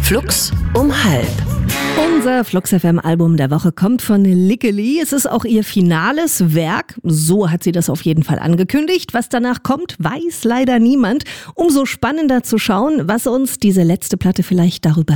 Flux um 12:30. Unser Flux FM Album der Woche kommt von Lickeli. Es ist auch ihr finales Werk. So hat sie das auf jeden Fall angekündigt. Was danach kommt, weiß leider niemand. Umso spannender zu schauen, was uns diese letzte Platte vielleicht darüber